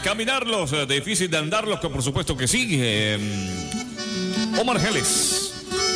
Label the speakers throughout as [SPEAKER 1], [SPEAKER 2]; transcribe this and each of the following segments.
[SPEAKER 1] caminarlos, difícil de andarlos, que por supuesto que sí. Omar Geles.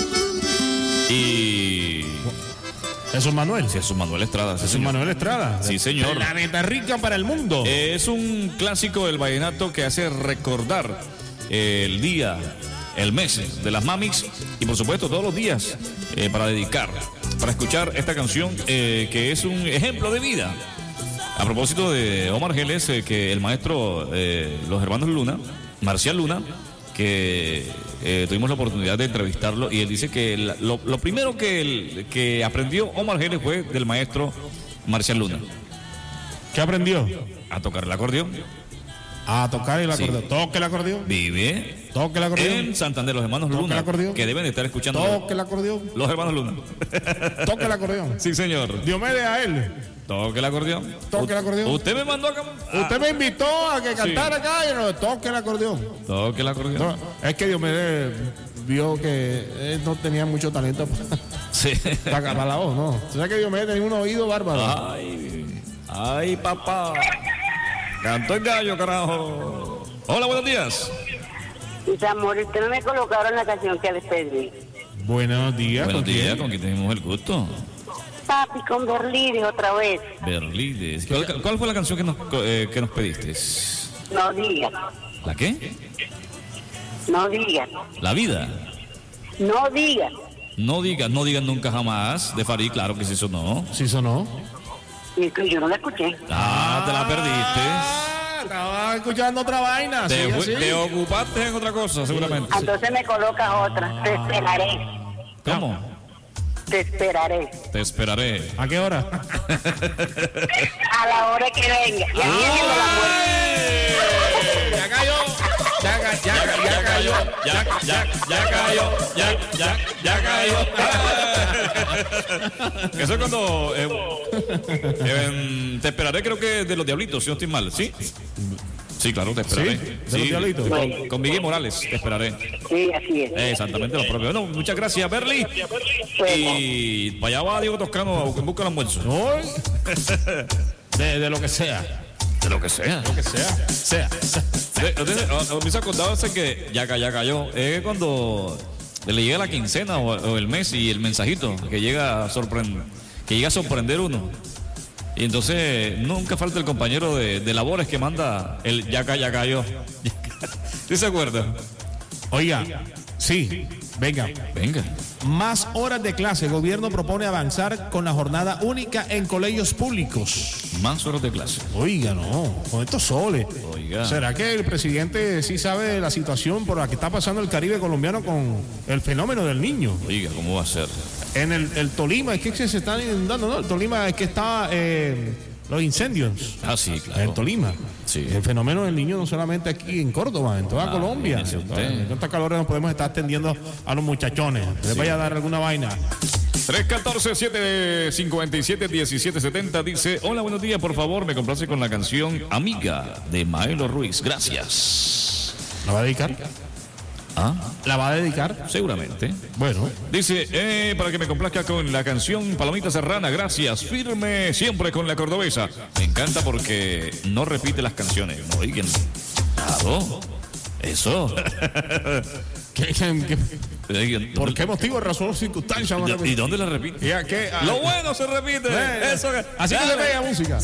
[SPEAKER 1] Y
[SPEAKER 2] Jesús Manuel.
[SPEAKER 1] Jesús Manuel Estrada.
[SPEAKER 2] Jesús Manuel Estrada.
[SPEAKER 1] Sí, señor.
[SPEAKER 2] Planeta Rica para el mundo.
[SPEAKER 1] Es un clásico del vallenato que hace recordar el día, el mes de las mamis y por supuesto todos los días para dedicar, para escuchar esta canción que es un ejemplo de vida. A propósito de Omar Geles, que el maestro, los hermanos Luna, Marcial Luna, que tuvimos la oportunidad de entrevistarlo y él dice que lo primero que aprendió Omar Geles fue del maestro Marcial Luna.
[SPEAKER 2] ¿Qué aprendió?
[SPEAKER 1] A tocar el acordeón.
[SPEAKER 2] A tocar el acordeón.
[SPEAKER 1] Sí.
[SPEAKER 2] Toque el acordeón.
[SPEAKER 1] Vive
[SPEAKER 2] Toque el acordeón.
[SPEAKER 1] en Santander, los hermanos
[SPEAKER 2] Toque
[SPEAKER 1] Luna,
[SPEAKER 2] el acordeón.
[SPEAKER 1] que deben de estar escuchando.
[SPEAKER 2] Toque el acordeón.
[SPEAKER 1] Los hermanos Luna.
[SPEAKER 2] Toque el acordeón.
[SPEAKER 1] Sí, señor.
[SPEAKER 2] Diomedes a él.
[SPEAKER 1] Toque el acordeón.
[SPEAKER 2] Toque el acordeón.
[SPEAKER 1] Usted me mandó acá.
[SPEAKER 2] Usted me invitó a que cantara acá y no toque el acordeón.
[SPEAKER 1] Toque el acordeón.
[SPEAKER 2] No, es que Diomedes vio que él no tenía mucho talento
[SPEAKER 1] Sí.
[SPEAKER 2] para la voz, ¿no? O sea que Diomedes tenía un oído bárbaro.
[SPEAKER 1] Ay, papá. Cantó el gallo, carajo. Hola, buenos días.
[SPEAKER 3] Mis amores, usted no me colocaron la canción que les pedí.
[SPEAKER 2] Buenos días.
[SPEAKER 1] Buenos
[SPEAKER 2] ¿con
[SPEAKER 1] días,
[SPEAKER 2] quién?
[SPEAKER 1] con quien tenemos el gusto.
[SPEAKER 3] Papi, con Berlides otra vez.
[SPEAKER 1] Berlides. ¿Cuál fue la canción que nos pediste?
[SPEAKER 3] No digas,
[SPEAKER 1] ¿La qué?
[SPEAKER 3] no digas,
[SPEAKER 1] La vida.
[SPEAKER 3] no digas.
[SPEAKER 1] No digas nunca jamás. De Farid, claro que sí sonó.
[SPEAKER 2] Sí sonó.
[SPEAKER 3] Y que yo no la escuché.
[SPEAKER 1] Te la perdiste.
[SPEAKER 2] Estaba escuchando otra vaina.
[SPEAKER 1] Te ocupaste en otra cosa, seguramente.
[SPEAKER 3] Entonces me colocas otra. Te esperaré,
[SPEAKER 1] ¿Cómo?
[SPEAKER 3] te esperaré.
[SPEAKER 1] Te esperaré.
[SPEAKER 2] ¿A qué hora?
[SPEAKER 3] A la hora que venga. Ya viene la muerte.
[SPEAKER 2] Ya cayó. Ya cayó.
[SPEAKER 1] Ya cayó. Eso es cuando te esperaré, creo que de los Diablitos, si no estoy mal, ¿sí? Sí, claro, te esperaré.
[SPEAKER 2] ¿Sí? ¿De los Diablitos?
[SPEAKER 1] Con Miguel Morales, te esperaré.
[SPEAKER 3] Sí, así es.
[SPEAKER 1] Exactamente lo propio. Bueno, muchas gracias, Berly. Y para allá va Diego Toscano en busca del almuerzo.
[SPEAKER 2] Hoy. De lo que sea.
[SPEAKER 1] De lo que sea.
[SPEAKER 2] Lo que sea.
[SPEAKER 1] Me hizo acordarse que ya cayó. Es cuando le llega la quincena o el mes y el mensajito que llega a sorprender uno. Y entonces nunca falta el compañero de labores que manda el ya cayó. ¿Sí se acuerda?
[SPEAKER 2] Oiga, sí, venga. Más horas de clase. El gobierno propone avanzar con la jornada única en colegios públicos.
[SPEAKER 1] Más horas de clase.
[SPEAKER 2] Oiga, no, con estos soles.
[SPEAKER 1] Oiga.
[SPEAKER 2] ¿Será que el presidente sí sabe de la situación por la que está pasando el Caribe colombiano con el fenómeno del Niño?
[SPEAKER 1] Oiga, ¿cómo va a ser?
[SPEAKER 2] En el Tolima, es que se están inundando, ¿no? El Tolima es que está los incendios.
[SPEAKER 1] Ah, sí, claro.
[SPEAKER 2] En Tolima.
[SPEAKER 1] Sí.
[SPEAKER 2] El fenómeno del Niño no solamente aquí en Córdoba, en toda Colombia.
[SPEAKER 1] imagínese usted.
[SPEAKER 2] En tantas calores nos podemos estar atendiendo a los muchachones. Les vaya a dar alguna vaina.
[SPEAKER 1] 314-757-1770 dice: hola, buenos días, por favor, me complace con la canción Amiga de Maelo Ruiz. Gracias.
[SPEAKER 2] ¿La va a dedicar? ¿La va a dedicar?
[SPEAKER 1] Seguramente.
[SPEAKER 2] Bueno.
[SPEAKER 1] Dice, para que me complazca con la canción Palomita Serrana, gracias, firme siempre con la cordobesa. Me encanta porque no repite las canciones. No oigan. Claro. Eso.
[SPEAKER 2] ¿Por qué motivo, razón o circunstancia?
[SPEAKER 1] ¿Y dónde la repite?
[SPEAKER 2] ¿Qué?
[SPEAKER 1] Lo bueno se repite. Eso.
[SPEAKER 2] Así que le pega música.